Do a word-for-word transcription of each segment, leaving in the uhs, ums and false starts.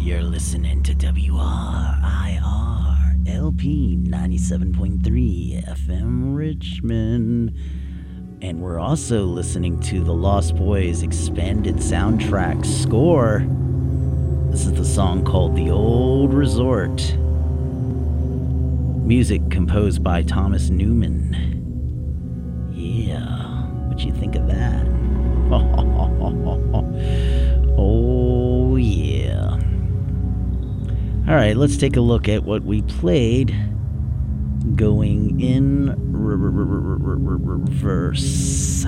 You're listening to W R I R L P ninety-seven point three F M Richmond. And we're also listening to the Lost Boys expanded soundtrack score. This is the song called The Old Resort. Music composed by Thomas Newman. Yeah, what you think of that? Oh, yeah. All right, let's take a look at what we played going in reverse.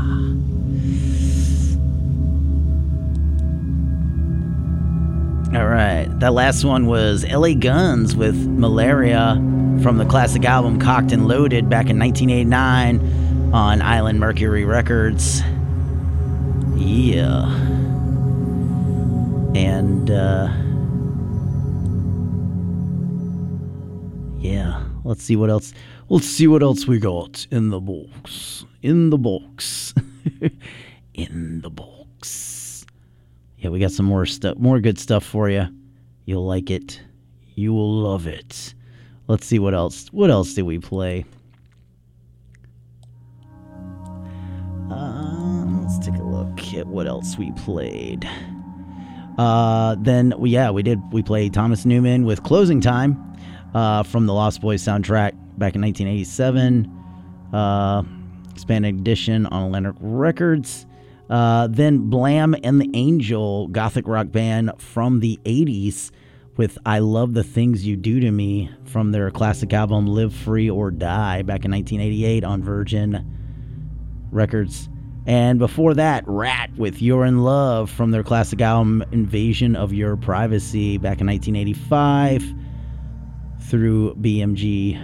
All right, that last one was L A Guns with Malaria from the classic album Cocked and Loaded back in nineteen eighty-nine on Island Mercury Records. Yeah. And, uh... yeah, let's see what else. Let's see what else we got in the box. In the box. In the box. Yeah, we got some more stuff, more good stuff for you. You'll like it. You will love it. Let's see what else. What else did we play? Uh, let's take a look at what else we played. Uh, then, yeah, we did. We played Thomas Newman with Closing Time uh, from the Lost Boys soundtrack back in nineteen eighty-seven. Uh, expanded edition on Atlantic Records. Uh, then Blam and the Angel, gothic rock band from the eighties, with I Love the Things You Do to Me from their classic album Live Free or Die back in nineteen eighty-eight on Virgin Records. And before that, Rat with You're in Love from their classic album Invasion of Your Privacy back in nineteen eighty-five through B M G.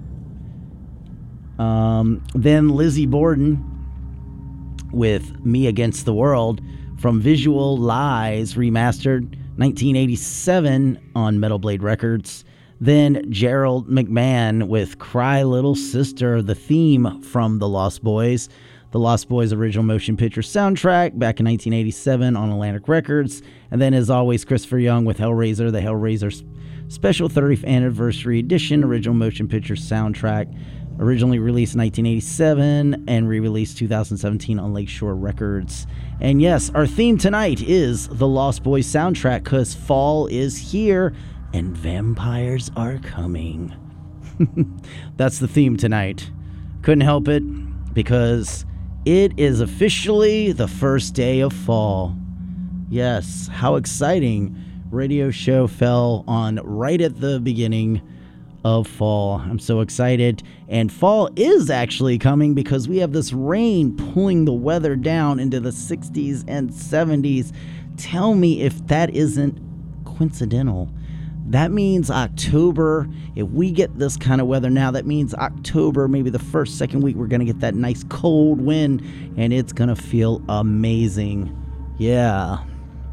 Um, then Lizzie Borden with Me Against the World from Visual Lies remastered nineteen eighty-seven on Metal Blade Records. Then Gerald McMahon with Cry Little Sister, the theme from The Lost Boys. The Lost Boys original motion picture soundtrack back in nineteen eighty-seven on Atlantic Records. And then, as always, Christopher Young with Hellraiser, the Hellraiser Special thirtieth Anniversary Edition original motion picture soundtrack. Originally released in nineteen eighty-seven and re-released two thousand seventeen on Lakeshore Records. And yes, our theme tonight is the Lost Boys soundtrack, because fall is here and vampires are coming. That's the theme tonight. Couldn't help it, because it is officially the first day of fall. Yes, how exciting. Radio show fell on right at the beginning of fall. I'm so excited. And fall is actually coming, because we have this rain pulling the weather down into the sixties and seventies. Tell me if that isn't coincidental. That means October, if we get this kind of weather now, that means October, maybe the first, second week, we're going to get that nice cold wind, and it's going to feel amazing. Yeah.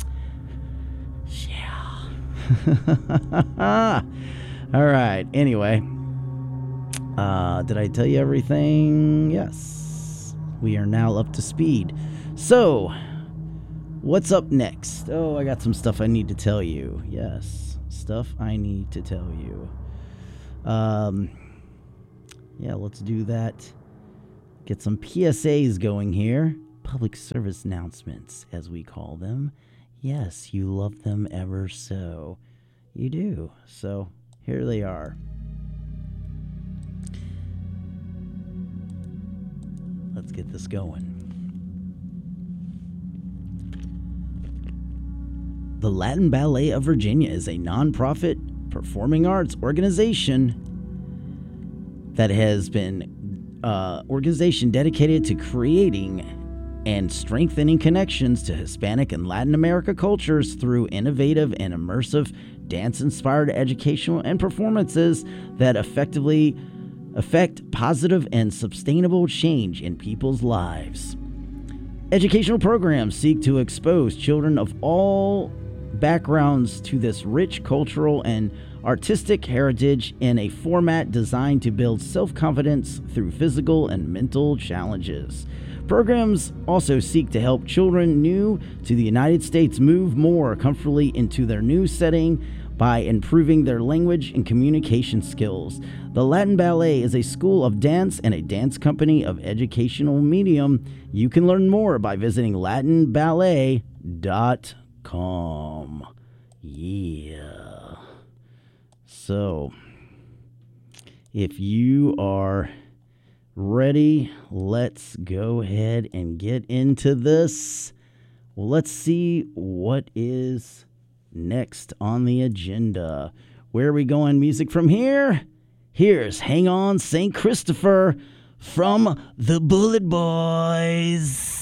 Yeah. All right. Anyway, uh, did I tell you everything? Yes. We are now up to speed. So, what's up next? Oh, I got some stuff I need to tell you. Yes. Stuff I need to tell you. Um, yeah, let's do that. Get some P S As going here. Public service announcements, as we call them. Yes, you love them ever so. You do. So, here they are. Let's get this going. The Latin Ballet of Virginia is a nonprofit performing arts organization that has been uh, organization dedicated to creating and strengthening connections to Hispanic and Latin America cultures through innovative and immersive dance-inspired educational and performances that effectively affect positive and sustainable change in people's lives. Educational programs seek to expose children of all backgrounds to this rich cultural and artistic heritage in a format designed to build self-confidence through physical and mental challenges. Programs also seek to help children new to the United States move more comfortably into their new setting by improving their language and communication skills. The Latin Ballet is a school of dance and a dance company of educational medium. You can learn more by visiting latin ballet dot com. Yeah. So, if you are ready, let's go ahead and get into this. Well, let's see what is next on the agenda. Where are we going music from here? Here's Hang On Saint Christopher from the Bullet Boys.